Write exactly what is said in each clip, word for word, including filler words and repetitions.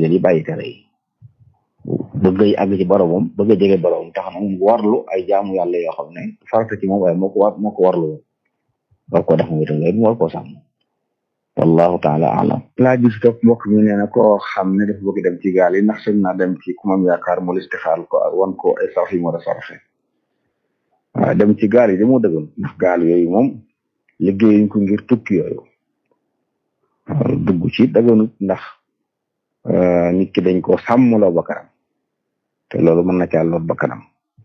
ndigal yi bàyyi tere yi bëgg àgg ci boromam bëgg a jege boromam tax nag mu warlu ay jaamu yàlla yoo xam ne farata ci moom waaye moo ko war moo ko warlu war koo def moom itam léegi mu war koo sàmm wallahu taala alam laaj bi si topp mbokk mi nee na koo xam ne dafa bëgg dem ci gaal yi ndax sëñ naa dem ci ku mam yaakaar mu listixaar ko wan ko ay sarf yi mu war a sarfe waaw dem ci gaal yi damoo dëggal ndax gaal yooyu moom liggéeyuñ ko ngir tukki yooyu dugg ci daganut ndax nit ki dañ ko sàmmloo bakkanam te loolu mën na caa lor bakkanam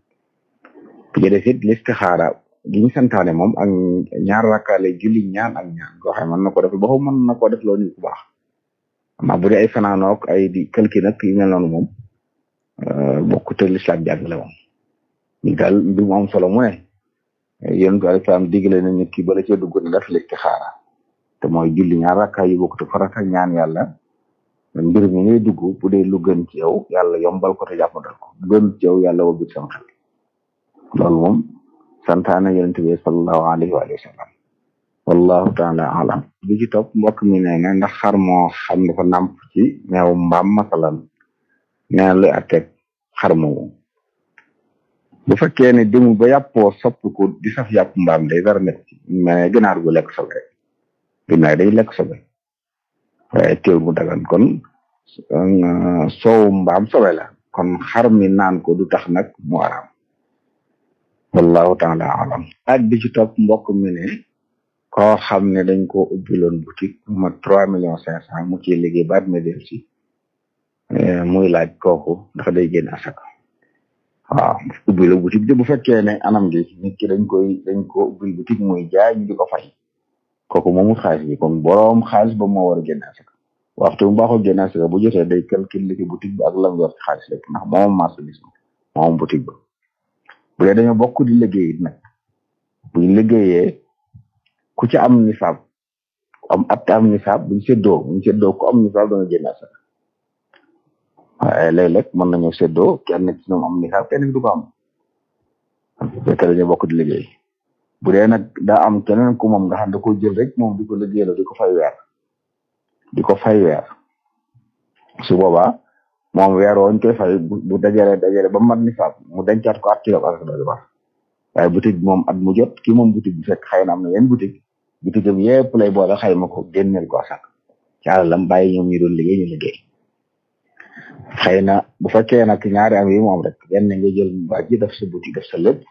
bu jëlee fit listixaara gi ñu santaane moom ak ñaar rakkaale julli ñaan ak ñaan koo xam mën na ko def boo mën na koo def loolu nit ku baax ama bu dee ay fanaanook ay di këlki nag yu mel noonu moom bokkut ak lislaam jàngale moom ñu daal mbir mu am solo mu ne yéen ko alislaam digle na nit ki bala cee dugg ne def listixaara te mooy julli ñaar rakkaay yu bokkut farata ñaan yàlla mbir mi ngay dugg bu dee lu gën ci yow yàlla yombal ko te jàppandal ko lu gën ci yow yàlla wobit sama xel loolu moom santaane yonent bi sallallahu alayhi wa sallam wallahu taala alam bi ci topp mbokk mi nee na ndax xar moo xam ne ko nàmp ci meew mbaam masalan nee na luy atteeg xar moomu bu fekkee ne demul ba yàppoo sopp ko di saf yàpp mbaam day dara nekk ci mais ginaar gu lekk sobe rek ginaar day lekk sobe waaye teewul mu dagan kon soow mbaam sobe la kon xar mi naan ko du tax nag mu araam wallahu taala alam ak bi ci topp mbokk mi ne koo xam ne dañ ko ubbiloon boutique ma trois millions cinq cent mu ciy liggéey baat ma del si muy laaj kooku ndax day génn asaka waaw ubbi la boutique de bu fekkee ne anam gi nit ki dañ koy dañ ko ubbil boutique muy jaay ñu di ko fay kooku moomu xaalis bi kon boroom xaalis ba moo war a génn asaka waxtu bu baaxul génn asaka bu jotee day calcul ci boutique bi ak lam yor ci xaalis lépp ndax moom marchandise moom boutique ba bu dee dañoo bokk di liggéey it nag buñ liggéeyee ku ci am nisaab am at am nisaab buñ séddoo buñ séddoo ku am nisaab danga génn asaka waaye léeg-léeg mën nañoo séddoo kenn ci ñoom am nisaab kenn du ko am fekk dañoo bokk di liggéey bu dee nag daa am keneen ku moom nga xam da ko jël rek moom di ko liggéeyaloo di ko fay weer di ko fay weer su boobaa moom weer woon koy fay bu dajale dajale ba mat nisaab mu dencaat ko at ci ak doy baax waaye boutique moom at mu jot kii moom boutique bi fekk xëy na am na yenn boutique boutique am yëpp lay boole xayma ko génneel ko sax ci àllam bàyyi ñoom ñu doon liggéey ñu liggéey xëy na bu fekkee nag ñaari am yi moom rek benn nga jël mbaa ji def sa boutique def sa lépp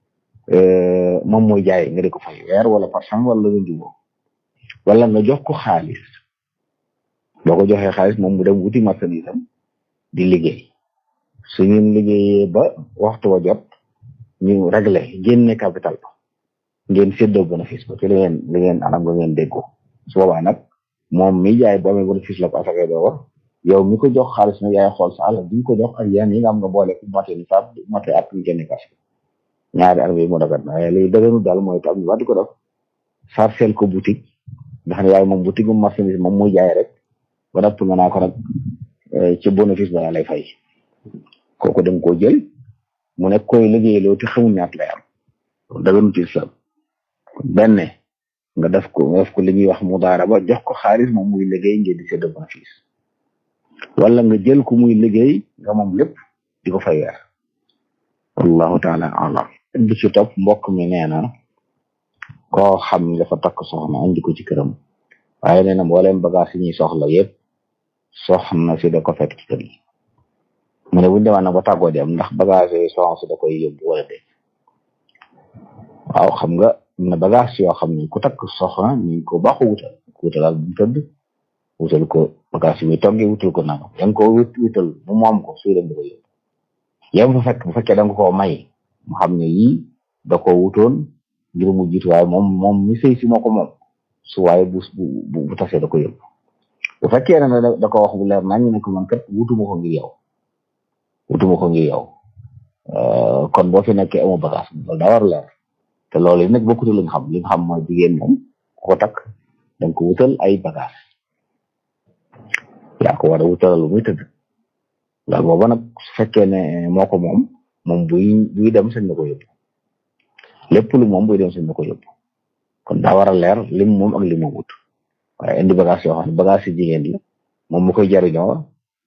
moom mooy jaay nga di ko fay weer wala par cent wala nga jubóo wala nga jox ko xaalis boo ko joxee xaalis moom mu dem wuti marchandise am di liggéey su ñu liggéeyee ba waxtu wa jot ñu réglé génne capital ba ngeen séddoo bénéfice ba ci li ngeen li ngeen anam nga ngeen déggoo su boobaa nag moom mi jaay boo amee bénéfice la ko asakay doo war yow mi ko jox xaalis nag yaay xool sa àll bi nga ko jox ak yenn yi nga am nga boole ku mate ni sab mate at ñu génne kas ñaari arme yi mu dagat na waaye léegi dëgënu daal mooy tam ñu wax di ko def sarcel ko boutique ndax ne yaay moom boutique mu marchandise moom muy jaay rek ba dapp nga naa ko nag ci bénéfice ba lay fay kooku da nga koo jël mu nekk koy liggéeyloo te xamul ñaat lay am dëgënu ci islam benn nga def ko nga def ko li ñuy wax mudaaraba jox ko xaalis moom muy liggéey ngeen di séddoo bénéfice wala nga jël ko muy liggéey nga moom lépp di ko fay weer wallahu taala alam bi ci topp mbokk mi nee na koo xam ne dafa takk soxna andi ko ci këram waaye nee na mbooleem bagage yi ñuy soxla yëpp soxna si da ko fekk ci kër yi mu ne buñu demaan nag ba tàggoo dem ndax bagage yi soxna si da koy yóbbu wala dé waaw xam nga am na bagage yoo xam ne ku takk soxna ñu ko baaxu wutal wutalal bu mu tëdd wutal ko bagage yi muy toggee wutal ko nangam yaa ngi ko wut wutal mu moom ko suy dem da ko yóbbu yam fa fekk bu fekkee da nga koo may mu xam ne yii da ko wutoon ngir mu jiitu waaye moom moom mi sëy si moo ko moom su waaye bu bu bu tasee da ko yóbbu bu fekkee ne da ko wax bu leer nañ ne ko man kat wutuma ko ngir yow wutuma ko ngir yow kon boo fi nekkee amu bagage loolu daa war leer te loolu yi nag bokkut li nga xam li nga xam mooy jigéen moom ko takk da nga ko wutal ay bagage yaa ko war a wutalal lu muy tëdd loolu booba nag su fekkee ne moo ko moom moom buy buy dem sañ na ko yóbbu lépp lu moom buy dem sañ na ko yóbbu kon daa war a leer lim moom ak li mu wut waaye indi bagage yoo xam ne bagage yi jigéen la moom mu koy jariñoo